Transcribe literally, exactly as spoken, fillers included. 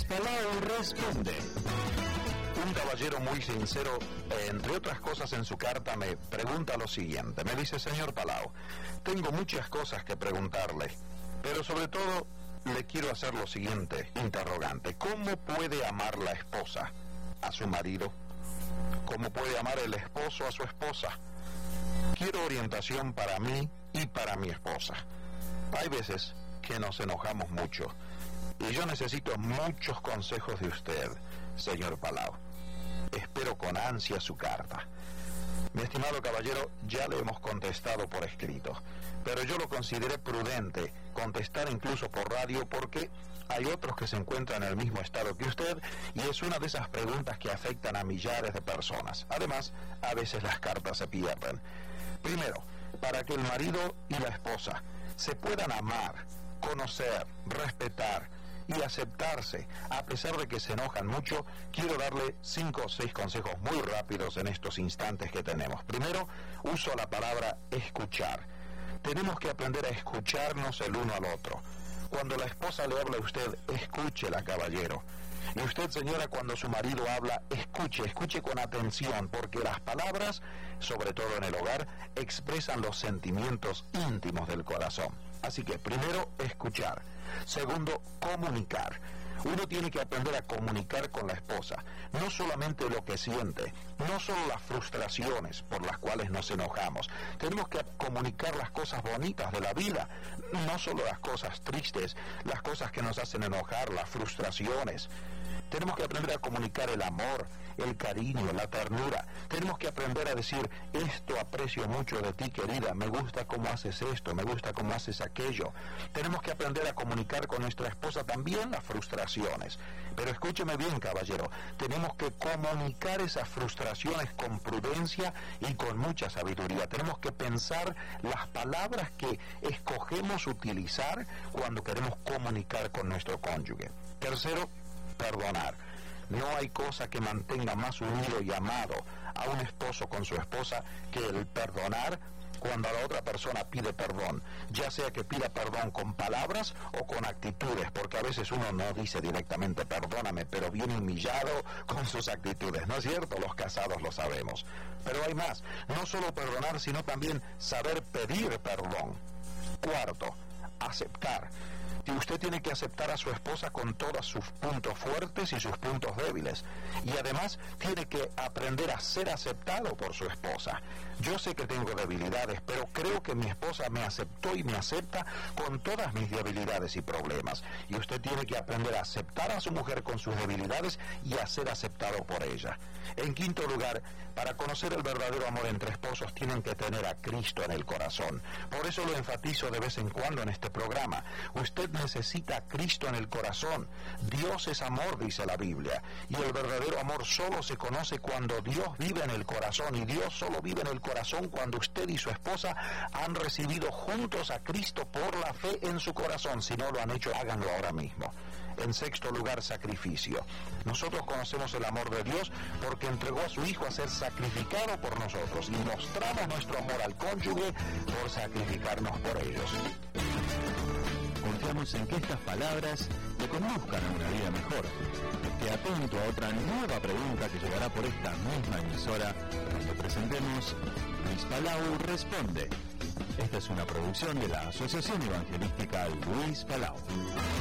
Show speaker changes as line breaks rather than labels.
Palau responde.
Un caballero muy sincero, entre otras cosas en su carta, me pregunta lo siguiente. Me dice: señor Palau, tengo muchas cosas que preguntarle, pero sobre todo le quiero hacer lo siguiente, interrogante. ¿Cómo puede amar la esposa a su marido? ¿Cómo puede amar el esposo a su esposa? Quiero orientación para mí y para mi esposa. Hay veces que nos enojamos mucho y yo necesito muchos consejos de usted, señor Palau. Espero con ansia su carta. Mi estimado caballero, ya le hemos contestado por escrito, pero yo lo consideré prudente contestar incluso por radio porque hay otros que se encuentran en el mismo estado que usted y es una de esas preguntas que afectan a millares de personas. Además, a veces las cartas se pierden. Primero, para que el marido y la esposa se puedan amar, conocer, respetar y aceptarse, a pesar de que se enojan mucho, quiero darle cinco o seis consejos muy rápidos en estos instantes que tenemos. Primero, uso la palabra escuchar. Tenemos que aprender a escucharnos el uno al otro. Cuando la esposa le habla a usted, escúchela, caballero. Y usted, señora, cuando su marido habla, escuche, escuche con atención, porque las palabras, sobre todo en el hogar, expresan los sentimientos íntimos del corazón. Así que, primero, escuchar. Segundo, comunicar. Uno tiene que aprender a comunicar con la esposa, no solamente lo que siente, no solo las frustraciones por las cuales nos enojamos. Tenemos que comunicar las cosas bonitas de la vida, no solo las cosas tristes, las cosas que nos hacen enojar, las frustraciones. Tenemos que aprender a comunicar el amor, el cariño, la ternura. Tenemos que aprender a decir: esto aprecio mucho de ti, querida, me gusta cómo haces esto, me gusta cómo haces aquello. Tenemos que aprender a comunicar con nuestra esposa también las frustraciones. Pero escúcheme bien, caballero, tenemos que comunicar esas frustraciones con prudencia y con mucha sabiduría. Tenemos que pensar las palabras que escogemos utilizar cuando queremos comunicar con nuestro cónyuge. Tercero, perdonar. No hay cosa que mantenga más unido y amado a un esposo con su esposa que el perdonar cuando la otra persona pide perdón, ya sea que pida perdón con palabras o con actitudes, porque a veces uno no dice directamente perdóname, pero viene humillado con sus actitudes, ¿no es cierto? Los casados lo sabemos. Pero hay más, no solo perdonar, sino también saber pedir perdón. Cuarto, aceptar. Y usted tiene que aceptar a su esposa con todos sus puntos fuertes y sus puntos débiles. Y además tiene que aprender a ser aceptado por su esposa. Yo sé que tengo debilidades, pero creo que mi esposa me aceptó y me acepta con todas mis debilidades y problemas. Y usted tiene que aprender a aceptar a su mujer con sus debilidades y a ser aceptado por ella. En quinto lugar, para conocer el verdadero amor entre esposos tienen que tener a Cristo en el corazón. Por eso lo enfatizo de vez en cuando en este programa. Usted necesita a Cristo en el corazón. Dios es amor, dice la Biblia, y el verdadero amor solo se conoce cuando Dios vive en el corazón, y Dios solo vive en el corazón cuando usted y su esposa han recibido juntos a Cristo por la fe en su corazón. Si no lo han hecho, háganlo ahora mismo. En sexto lugar, sacrificio. Nosotros conocemos el amor de Dios porque entregó a su Hijo a ser sacrificado por nosotros, y mostramos nuestro amor al cónyuge por sacrificarnos por ellos.
Confiamos en que estas palabras le conduzcan a una vida mejor. Esté atento a otra nueva pregunta que llegará por esta misma emisora cuando presentemos Luis Palau Responde. Esta es una producción de la Asociación Evangelística Luis Palau.